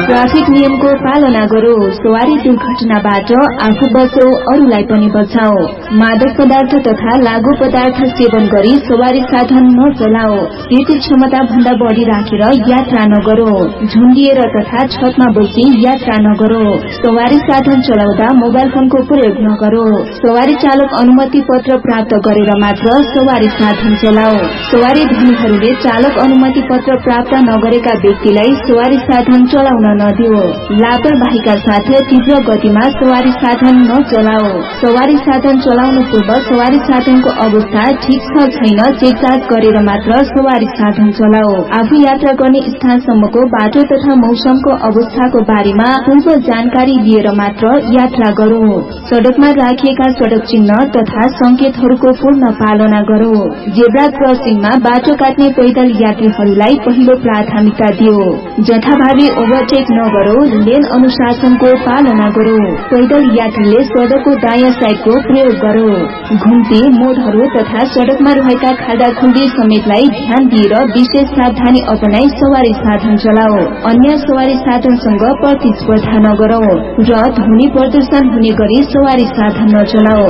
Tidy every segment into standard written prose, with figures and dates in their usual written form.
Traffic नियमको पालना गरौ, सवारी दुर्घटनाबाट आफू बचौ, अरूलाई पनि बचाओ। मादक पदार्थ तथा लागू पदार्थ सेवन गरी सवारी साधन नचलाओ। सीट क्षमता भन्दा बढ़ी राखेर यात्रा नगरौ। झुन्डिएर तथा छतमा बसी यात्रा नगरौ। सवारी साधन चलाउँदा मोबाइल फोनको प्रयोग नगरौ। सवारी चालक अनुमति पत्र प्राप्त गरेर मात्र सवारी साधन चलाओ। सवारी धनीहरूले चालक अनुमति पत्र प्राप्त नगरेका व्यक्तिलाई सवारी साधन चलाउन नदियो। लापरवाहीका साथ तीव्र गतिमा सवारी साधन नचलाओ। सवारी साधन चलाउनु पूर्व सवारी साधनको अवस्था ठीक छ छैन चेकजाँच गरेर मात्र सवारी साधन चलाओ। आफू यात्रा गर्ने स्थानसम्मको बाटो तथा मौसमको अवस्थाको बारेमा पूर्व जानकारी लिएर मात्र यात्रा गरौं। सड़कमा राखिएका सड़क चिन्ह तथा संकेतहरूको पूर्ण पालना गरौं। जेब्रा क्रसिङमा बाटो काट्ने पैदल यात्रीहरूलाई पहिलो प्राथमिकता दियो। जथाभावी ओभरटेक नगरौ। लेन अनुशासनको पालना गरौ। पैदल यात्रीले सड़कको दायाँ साइडको प्रयोग गरौ। घुम्ती मोडहरू तथा सड़कमा रहेका खाडाखुल्डी समेतलाई ध्यान दिएर विशेष सावधानी अपनाई सवारी साधन चलाओ। अन्य सवारी साधनसँग प्रतिस्पर्धा नगरौ र ध्वनि प्रदूषण हुने गरी सवारी साधन नचलाओ।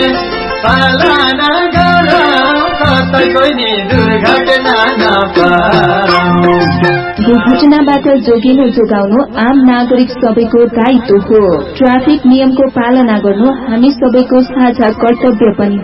दुर्घटनाबाट जोगिनु जोगाउनु आम नागरिक सबैको दायित्व हो। ट्राफिक नियमको पालना गर्नु हामी सबैको साझा कर्तव्य पनि